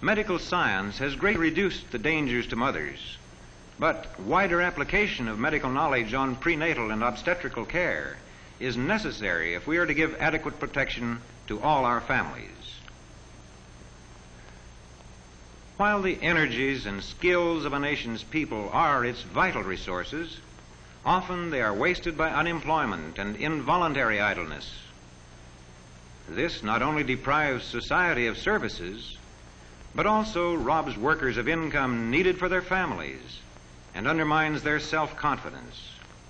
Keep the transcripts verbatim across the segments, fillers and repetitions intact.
Medical science has greatly reduced the dangers to mothers, but wider application of medical knowledge on prenatal and obstetrical care is necessary if we are to give adequate protection to all our families. While the energies and skills of a nation's people are its vital resources, often they are wasted by unemployment and involuntary idleness. This not only deprives society of services, but also robs workers of income needed for their families and undermines their self-confidence.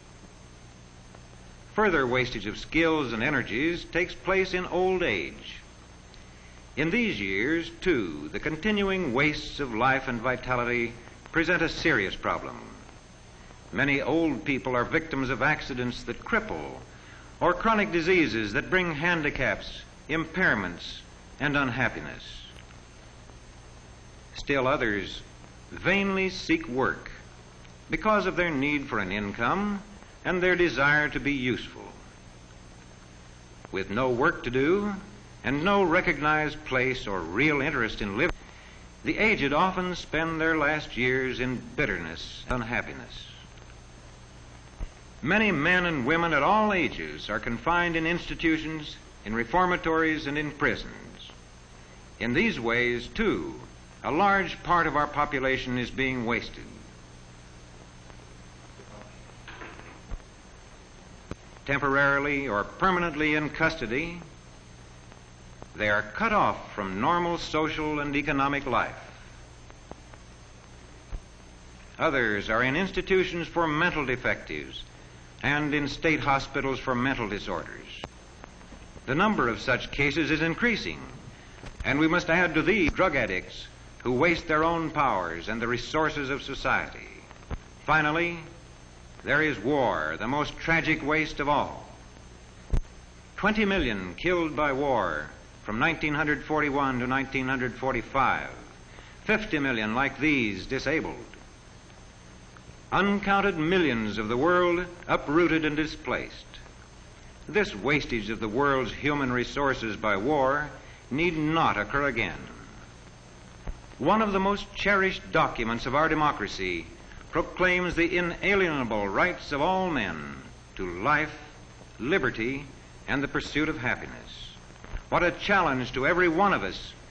Further wastage of skills and energies takes place in old age. In these years, too, the continuing wastes of life and vitality present a serious problem. Many old people are victims of accidents that cripple, or chronic diseases that bring handicaps, impairments, and unhappiness. Still others vainly seek work because of their need for an income and their desire to be useful. With no work to do and no recognized place or real interest in living, the aged often spend their last years in bitterness and unhappiness. Many men and women at all ages are confined in institutions, in reformatories, and in prisons. In these ways, too, a large part of our population is being wasted. Temporarily or permanently in custody, they are cut off from normal social and economic life. Others are in institutions for mental defectives and in state hospitals for mental disorders. The number of such cases is increasing, and we must add to these drug addicts who waste their own powers and the resources of society. Finally, there is war, the most tragic waste of all. Twenty million killed by war from nineteen forty-one to nineteen forty-five. Fifty million like these disabled. Uncounted millions of the world uprooted and displaced. This wastage of the world's human resources by war need not occur again. One of the most cherished documents of our democracy proclaims the inalienable rights of all men to life, liberty, and the pursuit of happiness. What a challenge to every one of us